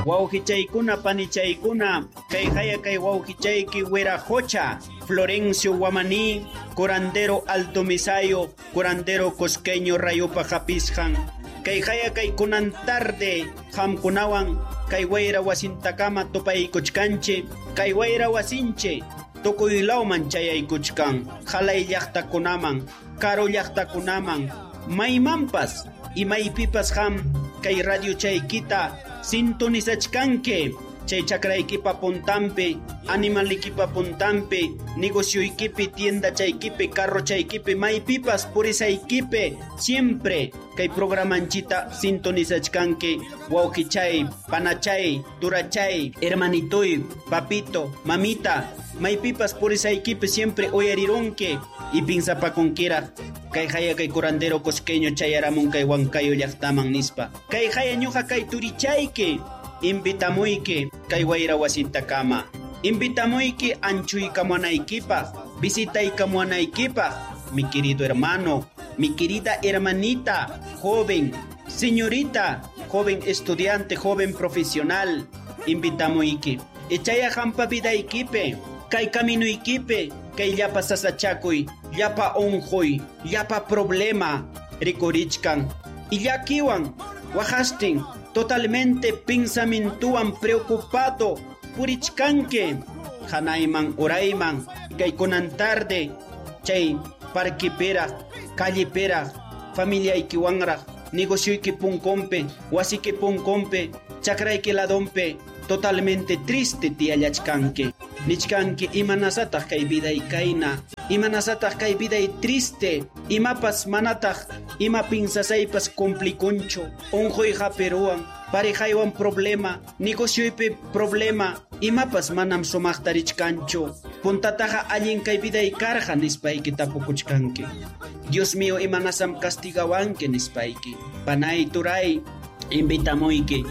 Wauqichaykuna panichaykuna kay haya kay wauqichayki Wirajocha Florencio Guamaní curandero Alto Misayo curandero Cosqueño Rayupa Japisjan kay haya kay kunan tarde hamkunawan kay wayra wasintakama topaykuchkanche kay wayra wasinche tukuyllawman chayaykuchkan halay llaqtakunaman karo llaqtakunaman maymanpas imaypipas ham kay radio chaykita sintonizachkanke chay chakraykipa puntampi animalikipa puntampi negocioykipi tienda chaykipi carro chaykipi maypipas purisaykipi siempre kay programanchita sintonizachkanke wawqichay panachay turachay hermanitoy papito mamita maypipas purisaykipi siempre oyarironke y pinsapakunkiraq kay haya kay curandero Cosqueño chayaramun kay Huancayo llaqtaman nispa kay haya ñuqa kay turichayki invitamuyki kay wayra wasintakama invitamuyki anchuykamuanaykipaq visitaykamuanaykipaq mi querido hermano mi querida hermanita joven señorita joven estudiante joven profesional invitamuyki echaya hampa vidaykipi kay caminuykipi kay llapa sasachakuy llapa onjoy llapa problema rikurichkan y llakiwan wajastin totalmente pensamientuan preocupado purichkanke hanayman urayman kay kunan tarde chay parquipera callipera familiaykiwanraq negocioyki punkompe wasiki punkompe chakrayki ladonpe totalmente triste tiyallachkanke nichkanki imanasataq kay viday kayna imanasataq kay viday triste imapas manataq ima pinsasaypas compliconcho onjoyqa peruan parejaywan problema negocioypi problema imapas manam sumaqtarichkancho puntataqa allin kay viday karqa nispayki tapukuchkanki Dios mío imanasam castigawanki nispayki panay turay invitamuyki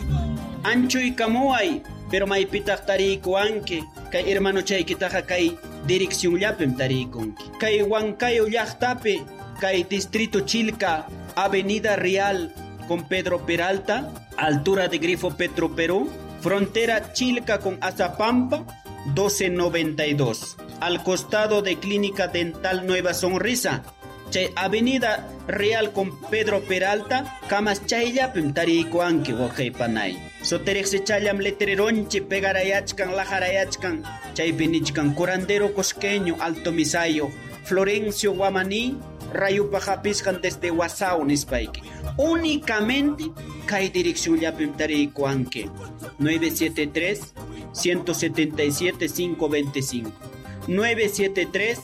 anchuykamuay pero maypitaq tarikuwanki kay hermano chaykitaqa kay dirección llapim tarikunki kay Huancayo llaqtapi kay distrito Chilca avenida Real con Pedro Peralta altura de Grifo Petro Perú frontera Chilca con Azapampa 1292 al costado de Clínica Dental Nueva Sonrisa chay avenida Real con Pedro Peralta kamas chayllapim tarikuanki waqaypanay sotereqsi chaylam letreronchi pegarayachkan lajarayachkan chaypi nichkan curandero Cosqueño Alto Misayo Florencio Guamaní Rayupa Japisjan desde Wasao nispayki únicamente kay dirección llapim tarikuanki 973 177 525 973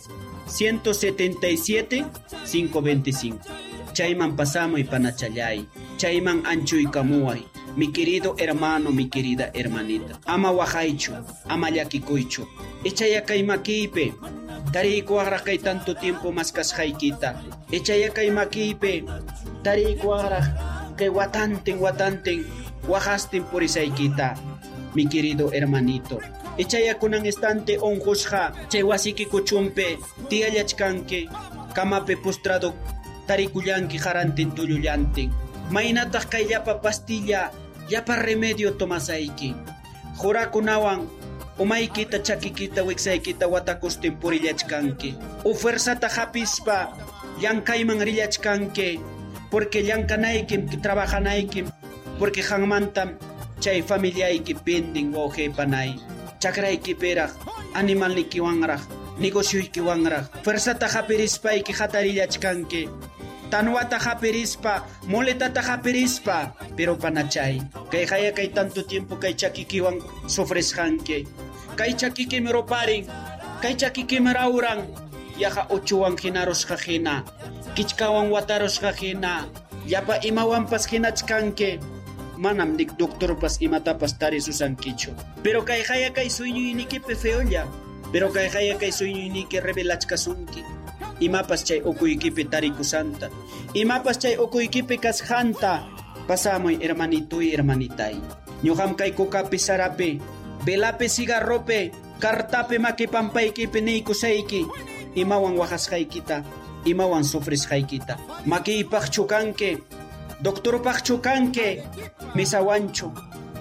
177 525 chayman pasamuy panachallay chayman anchuykamuay mi querido hermano mi querida hermanita ama wajaychu ama llakikuychu echaya kay makipi tarikuaqraq kay tanto tiempo maskasqaykita echaya kay makipi tarikuaqraq kay watantin wajastin purisaykita mi querido hermanito echaya kunan instante onjusqa chay wasiki kuchumpe tiyallachkanki kamape postrado tarikullanki harantin tullullantin maynataq kay llapa pastilla llapa remedio tomasayki jurakunawan umaykita chakikita wiksaykita watakustin purillachkanki fuerzata hapispa llankayman rillachkanki porque llankanaykim trabajanaykim porque hanmantam chay familiayki pendin wawqaypanay chakraykiperaq animalnikiwanraq negocioykiwanraq fuerzata hapirispayki hatarillachkanki tanuata hapirispa moletata hapirispa pero panachay kay haya kay tanto tiempo kay chakikiwan sufresqanki kay chakiki meroparin kay chakiki merauran yaqa uchuwan hinarusqa hina kichkawan watarusqa hina llapa imawanpas hinachkanki manam nik doctorpas imatapas tarisusankichu pero kay haya kay sueñuynikipi feolla pero kay haya kay sueñuyniki revelachkasunki imapas chay ukuykipi tarikusanta imapas chay ukuykipi kasqanta pasamuy hermanito y hermanitay ñuqam kay kukapi sarapi velapi cigarrope kartapi makipampaykipi niykusayki imawan wajasqaykita imawan sufrisqaykita makiypaq chukanki doctorpaq chukanki misawanchu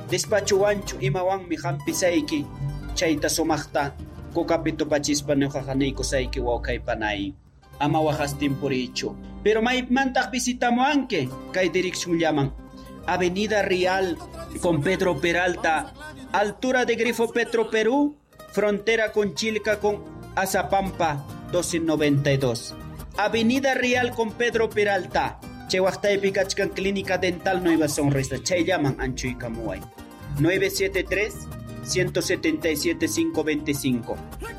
despachuwanchu imawanmi hampisayki chayta sumaqta kukapi tupachispa ñuqaqa niykusayki wawqaypanay ama waqastinpurichu. Pero maymantaq visitamuanki kay direccionllaman Avenida Real con Pedro Peralta, altura de Grifo Petro Perú, frontera con Chilca con Azapampa 1292. Avenida Real con Pedro Peralta, Chehuastaypi kachkan Clínica Dental Nueva Sonrisa, chay llaman Anchuy Kamuay. 973-177-525.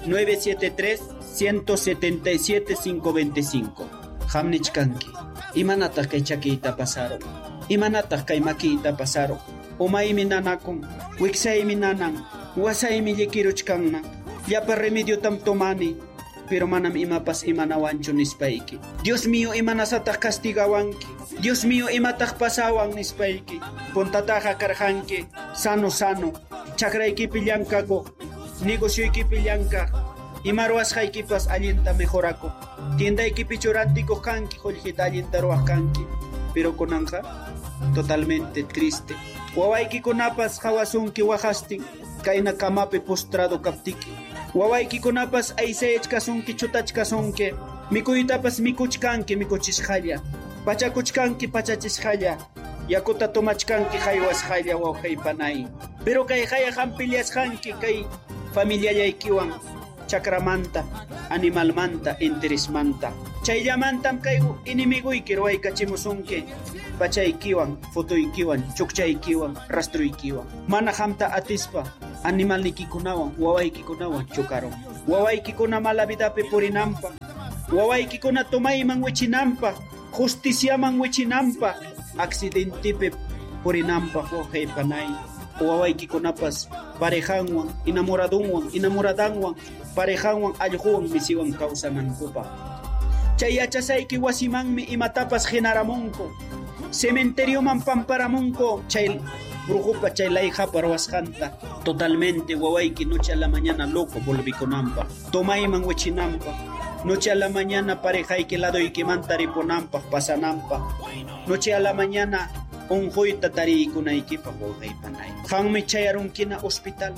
973-177-525. Hamnichkanki. Imanataq kay chakita pasaron. Imanataq kay makita pasaron. Umaymi nanakun. Wiksaymi nanan. Wasaymi likiruchkanna. Llapa remedio tam tomani. Pero manam imapas imanawanchu nispayki. Dios mío, imanasataq castigawanki. Dios mío, imataq pasawan nispayki. Puntataqa karhanki. Sano. Chakraykipi llankako. Negocioykipi llankaq. Imaruasqaykipas allinta mejorako. Tiendaykipi churantiko kanki. Qullqita allinta ruwaq kanki. Pero kunanqa totalmente triste. Wawaykikunapas hawasunki waqastin. Kayna kamapi postrado kaptiki. Wawaykikunapas aysayachkasunki chutachkasunki. Mikuytapas mikuchkanki mikuchishqalla. Pachakuchkanki pachachisqalla. Yakuta tomachkanki haywasqalla wawqaypanay. Pero kay haya hampillasqanki kay familiallaykiwan chakramanta, animalmanta, interesmanta. Chayllamantam kay inimiguyki ruwaykachimusunki pachaykiwan, futuykiwan, chukchaykiwan, rastruykiwan. Mana hamta atispa animalnikikunawan, wawaykikunawan chukaron. Wawaykikuna mala vidapi purinanpaq. Wawaykikuna tumayman wichinanpaq, justiciaman wichinanpaq, accidentipi purinanpaq wawqaypanay. Wawaykikunapas parejanwan, enamoradanwan, parejanwan allquwan misiwan kawsanankupaq. Chay yachasayki wasimanmi imatapas genaramunku. Cementerioman pamparamunku. Chay brujupa chay layjapa ruwasqanta. Totalmente wawayki noche a la mañana loco volvikunanpaq. Tomayman wichinanpaq. Noche a la mañana parejayki ladoykimanta ripunanpaq pasananpaq. Noche a la mañana unquyta tariykunaykipaq wawqaypanay. Qanmi chayarunkina hospital.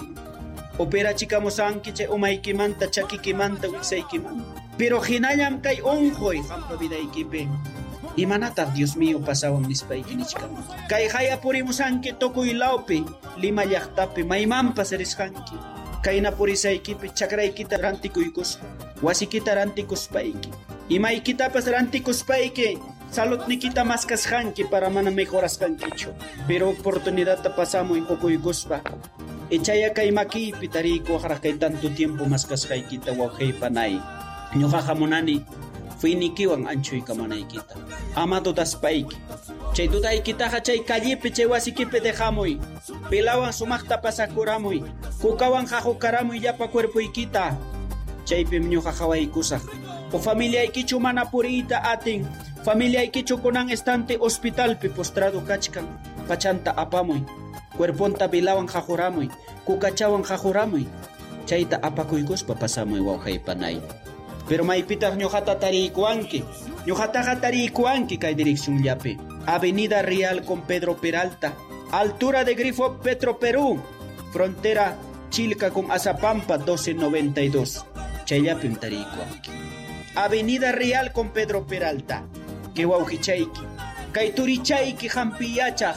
Operachikamusanki chay umaykimanta, chakikimanta, wiksaykimanta. Pero hinallam kay unquy qampa vidaykipi. Imanataq Dios mío pasawan nispayki nichkama. Kay haya purimusanki tukuy lawpi, Lima llaqtapi maymanpas risqanki. Kayna purisaykipi chakraykita rantikuykuspa, wasikita rantikuspayki. Imaykitapas rantikuspayki. Saludnikita maskasqanki para mana mejorasqankichu. Pero oportunidadta pasamuy hukuykuspa. Echaya kay makiypi tariykuwaqraq kay tanto tiempo maskasqaykita wawqaypanay. Ñuqaqa munani fuynikiwan anchuykamanaykita. Ama dudaspayki. Chay dudaykitaqa chay callepi chay wasikipi dejamuy. Pilawan sumaqta pasakuramuy. Kukawan haqukaramuy llapa cuerpuykita. Chaypim ñuqaqa waykusaq. O familiaykichu mana puriyta atin. Familiaykichu kunan estante hospitalpi postrado kachkan. Pachanta apamuy. Cuerponta pilawan haquramuy. Kukachawan haquramuy. Chayta apakuykuspa pasamuy wawqaypanay. Pero maypitaq ñuqata tariykuwanki. Ñuqataqa tariykuwanki kay direccionllapi. Avenida Real con Pedro Peralta, altura de Grifo Petro Perú, frontera Chilca con Azapampa 1292. Chayllapim tariykuwanki. Avenida Real con Pedro Peralta. Que wawqichayki. Kay turichayki hampiyachaq.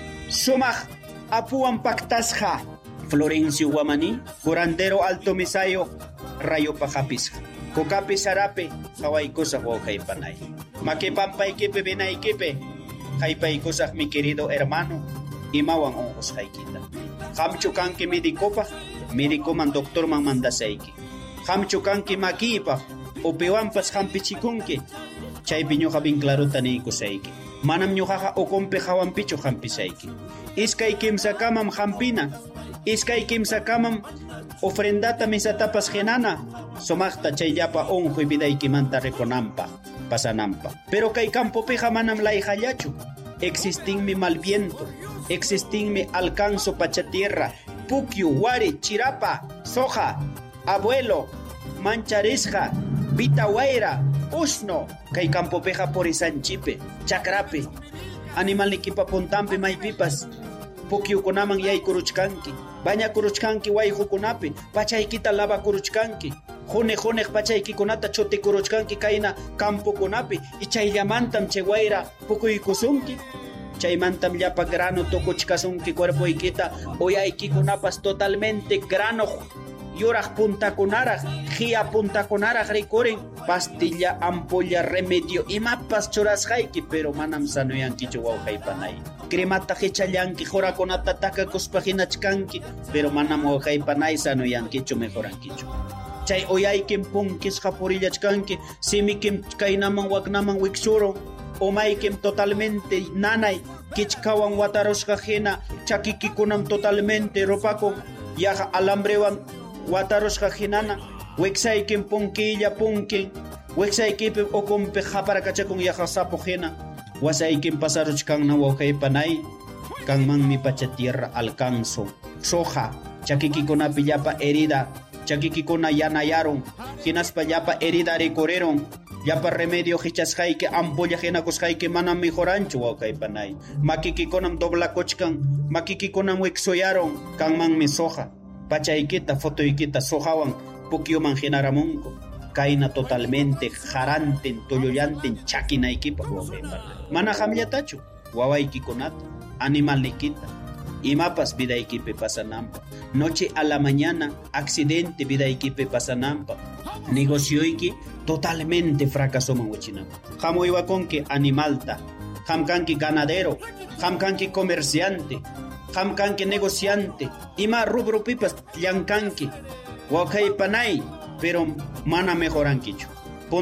Sumaq apuwan pactasqa. Florencio Guamani, curandero Alto Misayo, Rayo Pajapisqa. Kukapi sarape, hawaykusaq wawqaypanay. Makipampaykipi binaykipi, haypaykusaq mi querido hermano, imawan unqusqaykita. Hamchu kanki medikopaq, medikoman doctorman mandasayki. Hamchu kanki makiypaq, upiwanpas hampichikunki, chaypi ñuqa bin claruta niykusayki. Manam ñuqaqa ukunpi hawanpichu hampisayki. Iskay kimsakamam hampina, iskay kimsakamam ofrendata misatapas genana, sumaqta chayllapa unquy vidaykimanta rikunanpaq, pasananpaq. Pero kay campopiqa manam layhallachu. Existinmi malviento, existinmi alcanzo pachatierra, puqyu, wari, chirapa, soja, abuelo, mancharisqa, vitawaira, usno, kay campopiqa purisanchipe, chakrapi, animalnikipa puntampi maypipas, pukyukunaman yaykuruchkanki bañakuruchkanki wayhukunapi pachaykita lavakuruchkanki June pachaykikunata chutikuruchkanki kayna campokunapi y chayllamantam chay wayra pukuykusunki chaymantam llapa grano tukuchkasunki cuerpoykita uyaykikunapas totalmente grano yuraq puntakunaraq hiya puntakunaraq rikurin pastilla ampolla remedio imapas churasqayki pero manam sanuyankichu wawqaypanay cremata hichallanki horakunata takakuspa hinachkanki pero manam wawqaypanay sanuyankichu mejorankichu chay uyaykim punkisqa purillachkanki simikim kaynaman waknaman wiksurun umaykim totalmente nanay kichkawan watarushqa hina chakikikunam totalmente ropakun yaqa alambrewan watarushqa hinana wiksaykim punkilla punkin wiksaykipi ukunpi haparakachakun yaqa sapu hina wasaykim pasaruchkanna wawqaypanay kanmanmi pacha tierra alcanzo soja chakikikunapi llapa herida chakikikuna yanayaron hinaspa llapa herida recorrieron llapa remedio hichasqayki ampolla hinakusqayki manam mejoranchu wawqaypanay makikikunam doblakuchkan makikikunam wiksuyaron kanmanmi soja pachaykita fotoykita sojawan pukyuman hinaramunku kayna totalmente jaranten tullullanten chakinaykipak wawqaypanay mana hamllatachu wawaykikunata animaliykita imapas vidaykipi pasanampa noche a la mañana accidente vidaykipi pasanampa negocioyki totalmente fracasoman wachinampa hamuywakunki animalta hamkanki ganadero hamkanki comerciante hamkanki negociante ima rubrupipas llankanki wawqaypanay pero mana mejorankichu